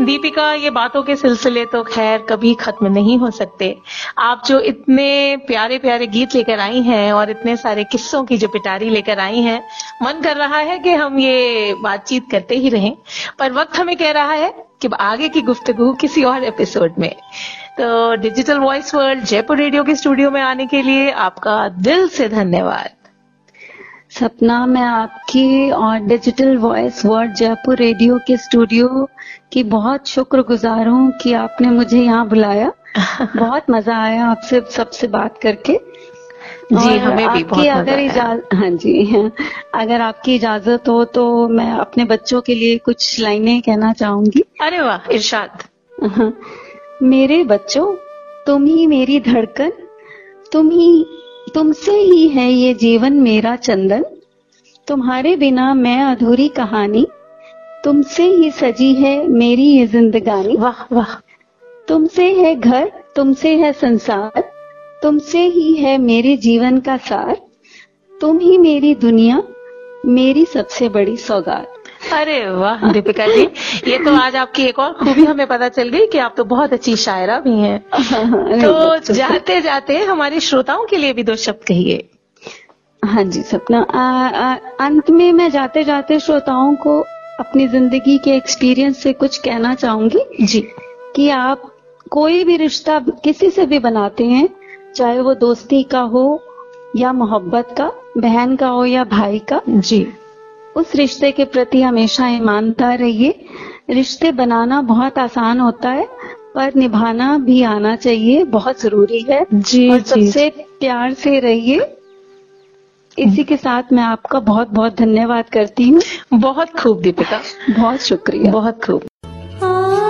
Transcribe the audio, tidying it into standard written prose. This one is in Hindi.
दीपिका, ये बातों के सिलसिले तो खैर कभी खत्म नहीं हो सकते। आप जो इतने प्यारे प्यारे गीत लेकर आई हैं और इतने सारे किस्सों की जो पिटारी लेकर आई हैं, मन कर रहा है कि हम ये बातचीत करते ही रहें, पर वक्त हमें कह रहा है कि आगे की गुफ्तगू किसी और एपिसोड में। तो digital voice world Jaipur radio के स्टूडियो में आने के लिए आपका दिल से धन्यवाद। सपना, मैं आपकी और digital voice world Jaipur radio के स्टूडियो की बहुत शुक्रगुजार हूँ कि आपने मुझे यहाँ बुलाया। बहुत मजा आया आपसे सबसे बात करके। जी, हमें भी बहुत मजा आया। हाँ जी, अगर आपकी इजाजत हो तो मैं अपने बच्चों के लिए कुछ लाइनें कहना चाहूंगी। अरे वाह, इरशाद। मेरे बच्चों, तुम ही मेरी धड़कन, तुमसे ही है ये जीवन मेरा चंदन, तुम्हारे बिना मैं अधूरी कहानी, तुमसे ही सजी है मेरी ये जिंदगानी। वाह वाह। तुमसे है घर, तुमसे है संसार, तुमसे ही है मेरे जीवन का सार, तुम ही मेरी दुनिया, मेरी सबसे बड़ी सौगात। अरे वाह दीपिका जी, ये तो आज आपकी एक और खूबी हमें पता चल गई कि आप तो बहुत अच्छी शायरा भी हैं। तो जाते जाते हमारे श्रोताओं के लिए भी दो शब्द कहिए। हाँ जी सपना, अंत में मैं जाते जाते श्रोताओं को अपनी जिंदगी के एक्सपीरियंस से कुछ कहना चाहूंगी जी, कि आप कोई भी रिश्ता किसी से भी बनाते हैं, चाहे वो दोस्ती का हो या मोहब्बत का, बहन का हो या भाई का जी, उस रिश्ते के प्रति हमेशा ईमानदार रहिए। रिश्ते बनाना बहुत आसान होता है, पर निभाना भी आना चाहिए, बहुत जरूरी है जी। और सबसे प्यार से रहिए। इसी के साथ मैं आपका बहुत बहुत धन्यवाद करती हूँ। बहुत खूब दीपिका, बहुत शुक्रिया। बहुत खूब।